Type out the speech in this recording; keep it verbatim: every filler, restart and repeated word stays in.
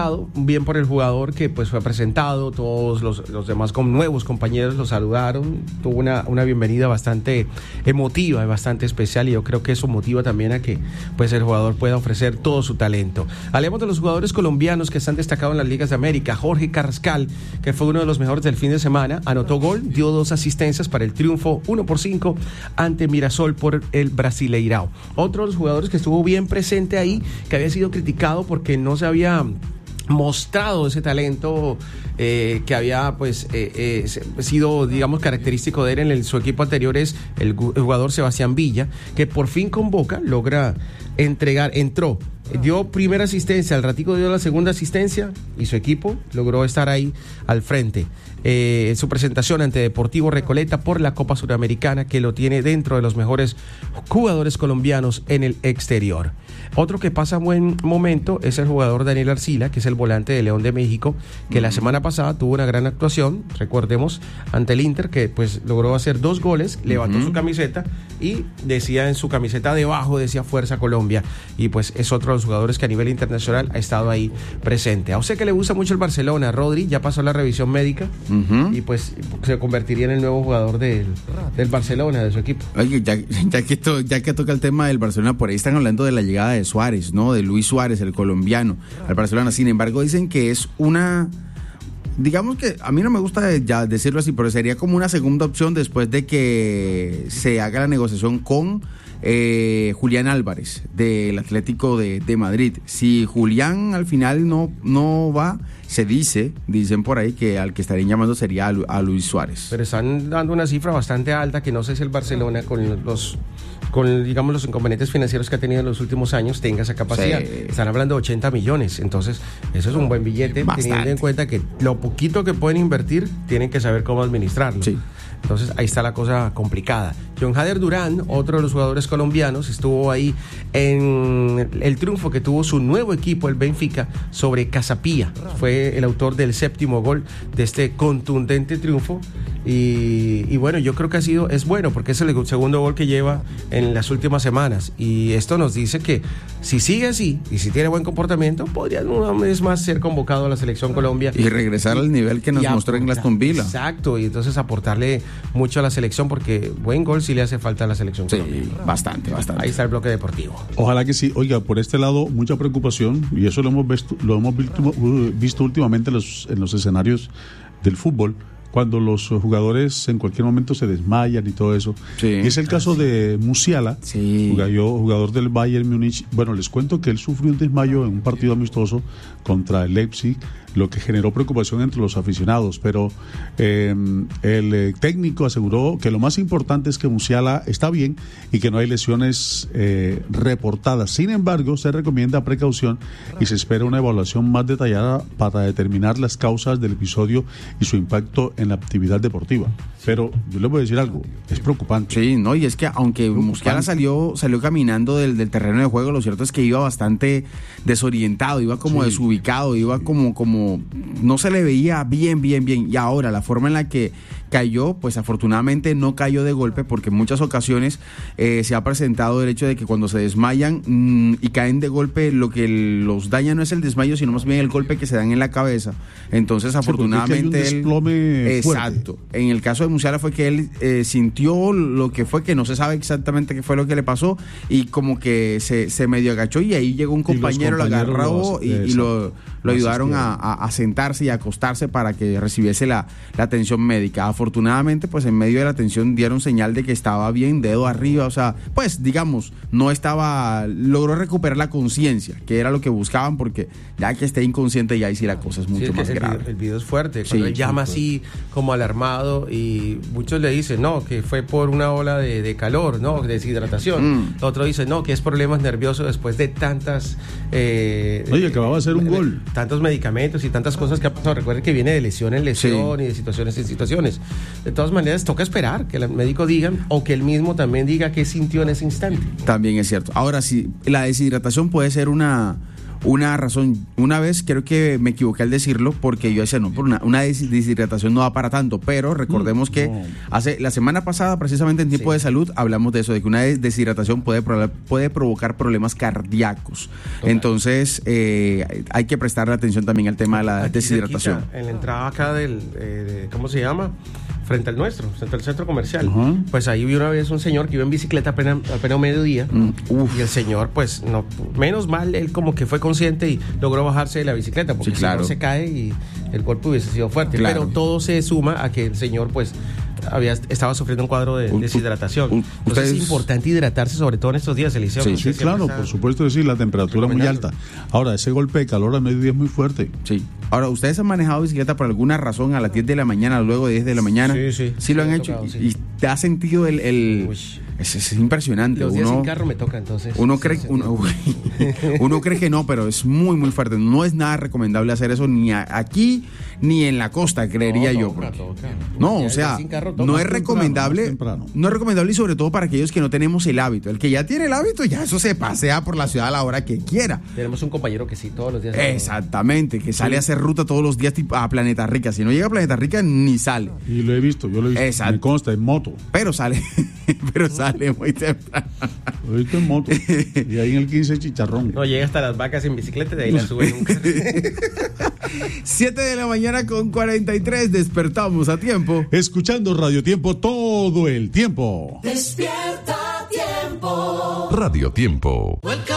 lado, bien por el jugador que pues fue presentado, todos los, los demás con nuevos compañeros lo saludaron, tuvo una, una bienvenida bastante emotiva y bastante especial, y yo creo que eso motiva también a que pues el jugador pueda ofrecer todo su talento. Hablemos de los jugadores colombianos que se han destacado en las ligas de América. Jorge Carrascal, que fue uno de los mejores del fin de semana, anotó gol, dio dos asistencias para el triunfo uno por cinco ante Mirasol por el Brasileirao. Otro de los jugadores que estuvo bien presente ahí, que había sido criticado porque no se había mostrado ese talento eh, que había pues eh, eh, sido, digamos, característico de él en el, su equipo anterior, es el, el jugador Sebastián Villa, que por fin con Boca logra entregar, entró, dio primera asistencia, al ratico dio la segunda asistencia y su equipo logró estar ahí al frente. Eh, su presentación ante Deportivo Recoleta por la Copa Suramericana, que lo tiene dentro de los mejores jugadores colombianos en el exterior. Otro que pasa buen momento es el jugador Daniel Arcila, que es el volante de León de México, que uh-huh. la semana pasada tuvo una gran actuación, recordemos, ante el Inter, que pues logró hacer dos goles, levantó uh-huh. su camiseta y decía en su camiseta debajo, decía Fuerza Colombia, y pues es otro de los jugadores que a nivel internacional ha estado ahí presente. A usted que le gusta mucho el Barcelona, Rodri, ya pasó la revisión médica uh-huh. y pues se convertiría en el nuevo jugador del, del Barcelona, de su equipo. Oye, ya, ya, que to, ya que toca el tema del Barcelona, por ahí están hablando de la llegada de Suárez, ¿no? De Luis Suárez, el colombiano, al Barcelona. Sin embargo, dicen que es una... Digamos que a mí no me gusta ya decirlo así, pero sería como una segunda opción después de que se haga la negociación con eh, Julián Álvarez del Atlético de, de Madrid. Si Julián al final no, no va, se dice, dicen por ahí que al que estarían llamando sería a, Lu, a Luis Suárez. Pero están dando una cifra bastante alta que no sé si el Barcelona con los... con, digamos, los inconvenientes financieros que ha tenido en los últimos años, tenga esa capacidad. Sí. Están hablando de ochenta millones, entonces eso es un buen billete, bastante, teniendo en cuenta que lo poquito que pueden invertir, tienen que saber cómo administrarlo. Sí. Entonces ahí está la cosa complicada. John Hader Durán, otro de los jugadores colombianos, estuvo ahí en el triunfo que tuvo su nuevo equipo, el Benfica, sobre Casapía. Fue el autor del séptimo gol de este contundente triunfo. Y, y bueno, yo creo que ha sido, es bueno porque es el segundo gol que lleva en las últimas semanas, y esto nos dice que si sigue así y si tiene buen comportamiento, podría una vez más ser convocado a la Selección Colombia y regresar y, al nivel que nos mostró en Aston Villa. Exacto, y entonces aportarle mucho a la selección, porque buen gol sí le hace falta a la Selección sí, Colombia. Bastante, bastante. Ahí está el bloque deportivo. Ojalá que sí. Oiga, por este lado, mucha preocupación, y eso lo hemos visto, lo hemos visto, visto últimamente en los, en los escenarios del fútbol, cuando los jugadores en cualquier momento se desmayan y todo eso. Sí. Y es el caso de Musiala, sí. jugador, jugador del Bayern Múnich. Bueno, les cuento que él sufrió un desmayo en un partido amistoso contra el Leipzig, lo que generó preocupación entre los aficionados, pero eh, el eh, técnico aseguró que lo más importante es que Musiala está bien y que no hay lesiones eh, reportadas. Sin embargo, se recomienda precaución y se espera una evaluación más detallada para determinar las causas del episodio y su impacto en la actividad deportiva. Pero yo les voy a decir algo, es preocupante. Sí, no, y es que aunque Musiala salió salió caminando del, del terreno de juego, lo cierto es que iba bastante desorientado, iba como sí. desubicado, iba como, como no se le veía bien, bien, bien. Y ahora la forma en la que cayó, pues afortunadamente no cayó de golpe, porque en muchas ocasiones eh, se ha presentado el hecho de que cuando se desmayan mmm, y caen de golpe, lo que los daña no es el desmayo, sino más bien el golpe que se dan en la cabeza. Entonces, sí, afortunadamente él, exacto. Fuerte. En el caso de Musiala fue que él eh, sintió lo que fue, que no se sabe exactamente qué fue lo que le pasó, y como que se, se medio agachó, y ahí llegó un compañero, lo agarró y, y lo, lo ayudaron a, a, a sentarse y a acostarse para que recibiese la, la atención médica. Afortunadamente, pues en medio de la atención dieron señal de que estaba bien, dedo arriba, o sea, pues digamos, no estaba, logró recuperar la conciencia, que era lo que buscaban, porque ya que esté inconsciente ya ahí sí la cosa es mucho sí, es más el grave. Video, el video es fuerte, cuando sí, él llama sí, así como alarmado, y muchos le dicen, no, que fue por una ola de, de calor, no, deshidratación. Mm. Otro dice, no, que es problemas nerviosos después de tantas... Eh, Oye, acababa de hacer un eh, gol. Tantos medicamentos y tantas cosas que ha pasado. Recuerden que viene de lesión en lesión sí. y de situaciones en situaciones. De todas maneras, toca esperar que el médico diga, o que él mismo también diga qué sintió en ese instante. También es cierto. Ahora sí, la deshidratación puede ser una... una razón. Una vez creo que me equivoqué al decirlo, porque yo decía, no, por una, una des- deshidratación no va para tanto, pero recordemos que no. hace la semana pasada, precisamente en tiempo Sí. de salud, hablamos de eso, de que una des- deshidratación puede, pro- puede provocar problemas cardíacos. Total. Entonces, eh, hay que prestarle atención también al tema de la Aquí deshidratación. cerquita, en la entrada acá del, eh, de- ¿cómo se llama? Frente al nuestro, frente al centro comercial. Ajá. Pues ahí vi una vez un señor que iba en bicicleta apenas, apenas mediodía. Mm, uf. Y el señor, pues, no, menos mal, él como que fue consciente y logró bajarse de la bicicleta, porque Sí, claro. si no se cae y el golpe hubiese sido fuerte. Claro. Pero todo se suma a que el señor, pues, había, estaba sufriendo un cuadro de U- u- deshidratación. u- Entonces ustedes- es importante hidratarse, sobre todo en estos días, Eliseo. Sí, que Sí, usted claro, siempre por está- supuesto que sí, la temperatura muy recomendando. alta. Ahora, ese golpe de calor a mediodía es muy fuerte. Sí. Ahora, ¿ustedes han manejado bicicleta por alguna razón a las diez de la mañana, luego de diez de la mañana? Sí, sí. Sí lo Sí, han me ha hecho. tocado, sí. Y te has sentido el... el- Uy. es, es impresionante. Los días uno, sin carro me toca, entonces. uno sí, cree, sí, uno, uno cree que no, pero es muy, muy fuerte. No es nada recomendable hacer eso ni a- aquí ni en la costa, creería No, yo. toca, porque- toca. No, Ya- o sea, ya sin carro toca. no es Temprano, recomendable, más temprano. no es recomendable y sobre todo para aquellos que no tenemos el hábito. El que ya tiene el hábito, ya eso se pasea por la ciudad a la hora que quiera. Tenemos un compañero que sí, todos los días. Exactamente, que sale a hacer ruta todos los días tipo a Planeta Rica. Si no llega a Planeta Rica, ni sale. Y lo he visto, yo lo he visto. Exacto. Me consta, en moto. Pero sale, pero sale muy temprano. Lo he visto en moto. Y ahí en el quince chicharrón. No, llega hasta las vacas en bicicleta y de ahí la sube nunca. siete de la mañana con cuarenta y tres, despertamos a tiempo. Escuchando Radio Tiempo todo el tiempo. Despierta tiempo. Radio Tiempo. Welcome